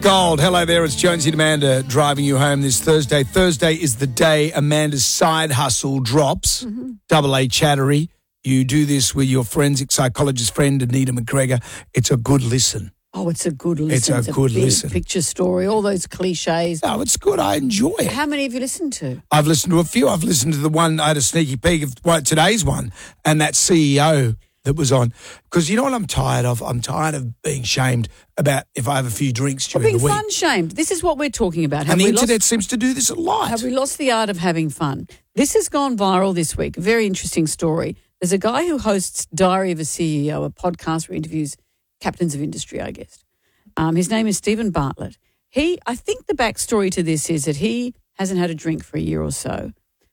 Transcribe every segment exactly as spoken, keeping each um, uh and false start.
Gold. Hello there, it's Jonesy and Amanda driving you home this Thursday. Thursday is the day Amanda's side hustle drops. Mm-hmm. Double A Chattery. You do this with your forensic psychologist friend, Anita McGregor. It's a good listen. Oh, it's a good listen. It's a it's good a big listen. Picture story, all those cliches. No, it's good. I enjoy it. How many have you listened to? I've listened to a few. I've listened to the one, I had a sneaky peek of well, today's one, and that C E O that was on. Because you know what I'm tired of? I'm tired of being shamed about if I have a few drinks during being the week. fun shamed. This is what we're talking about. Have and the we internet lost, seems to do this a lot. Have we lost the art of having fun? This has gone viral this week. A very interesting story. There's a guy who hosts Diary of a C E O, a podcast where he interviews captains of industry, I guess. Um, his name is Stephen Bartlett. He, I think the backstory to this is that he hasn't had a drink for a year or so.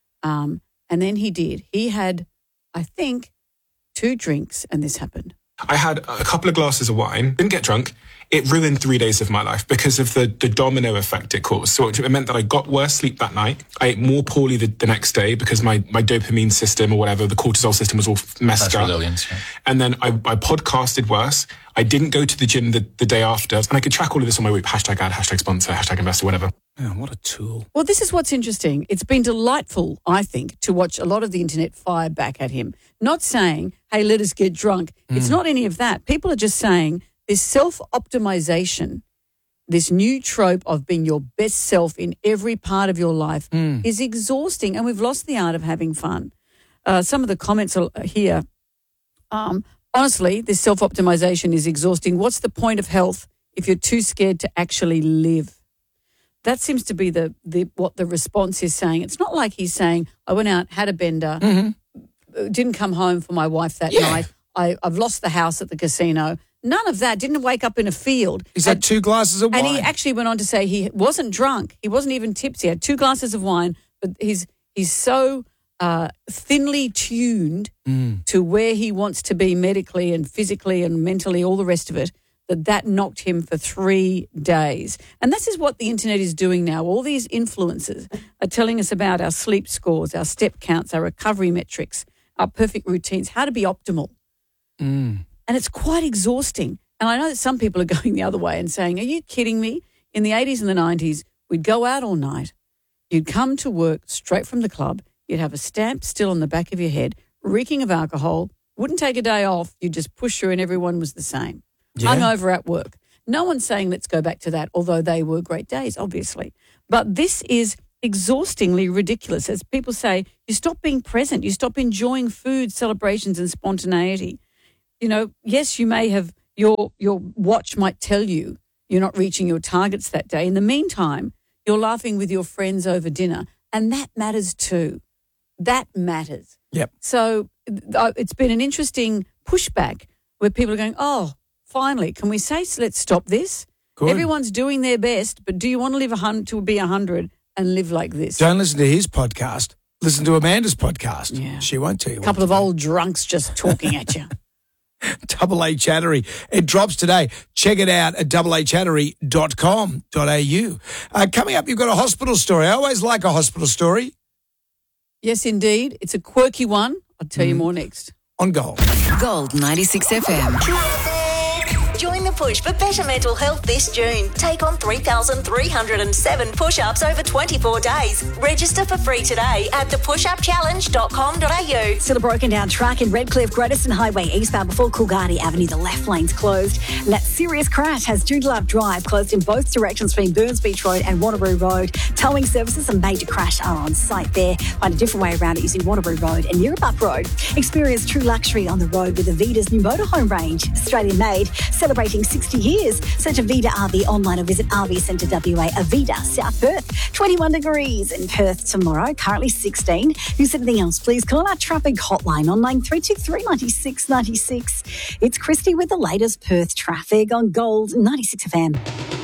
Um, and then he did. He had, I think, two drinks and this happened. I had a couple of glasses of wine, didn't get drunk. It ruined three days of my life because of the, the domino effect it caused. So it meant that I got worse sleep that night. I ate more poorly the, the next day because my, my dopamine system or whatever, the cortisol system was all messed That's up. Resilience, yeah. And then I, I podcasted worse. I didn't go to the gym the, the day after. And I could track all of this on my week. Hashtag ad, hashtag sponsor, hashtag investor, whatever. Oh, what a tool. Well, this is what's interesting. It's been delightful, I think, to watch a lot of the internet fire back at him. Not saying, hey, let us get drunk. Mm. It's not any of that. People are just saying this self-optimization, this new trope of being your best self in every part of your life mm. is exhausting, and we've lost the art of having fun. Uh, some of the comments are here. Um, honestly, this self-optimization is exhausting. What's the point of health if you're too scared to actually live? That seems to be the, the what the response is saying. It's not like he's saying, I went out, had a bender, mm-hmm. didn't come home for my wife that yeah. night. I, I've lost the house at the casino. None of that. Didn't wake up in a field. He's had two glasses of wine. And he actually went on to say he wasn't drunk. He wasn't even tipsy. He had two glasses of wine, but he's he's so uh, thinly tuned mm. to where he wants to be medically and physically and mentally, all the rest of it, that that knocked him for three days. And this is what the internet is doing now. All these influencers are telling us about our sleep scores, our step counts, our recovery metrics, our perfect routines, how to be optimal. Mm. And it's quite exhausting. And I know that some people are going the other way and saying, are you kidding me? In the eighties and the nineties, we'd go out all night. You'd come to work straight from the club. You'd have a stamp still on the back of your head, reeking of alcohol. Wouldn't take a day off. You'd just push through and everyone was the same. Yeah. Hungover at work. No one's saying let's go back to that, although they were great days, obviously. But this is exhaustingly ridiculous. As people say, you stop being present. You stop enjoying food, celebrations and spontaneity. You know, yes, you may have, your your watch might tell you you're not reaching your targets that day. In the meantime, you're laughing with your friends over dinner, and that matters too. That matters. Yep. So uh, it's been an interesting pushback where people are going, oh, finally, can we say let's stop this? Good. Everyone's doing their best, but do you want to live a hundred to be a hundred and live like this? Don't listen to his podcast. Listen to Amanda's podcast. Yeah. She won't tell you. A couple of old drunks just talking at you. Double A Chattery. It drops today. Check it out at double a chattery dot com dot a u. Uh, coming up, you've got a hospital story. I always like a hospital story. Yes, indeed. It's a quirky one. I'll tell mm. you more next. On Gold. Gold ninety-six F M. Join the push for better mental health this June. Take on three thousand three hundred seven push-ups over twenty-four days. Register for free today at the push up challenge dot com dot a u. Still a broken down track in Redcliffe, Greateston Highway eastbound before Coolgardie Avenue. The left lane's closed. And that serious crash has Joondalup Drive closed in both directions between Burns Beach Road and Wanneroo Road. Towing services and major crash are on site there. Find a different way around it using Wanneroo Road and Neerabup Road. Experience true luxury on the road with Avida's new motorhome range. Australian made, celebrating sixty years. Search Avida R V online or visit R V Centre W A. Avida, South Perth. twenty-one degrees in Perth tomorrow, currently sixteen. If you said anything else, please call our traffic hotline on nine three two three, nine six nine six. It's Christy with the latest Perth traffic on Gold ninety-six F M.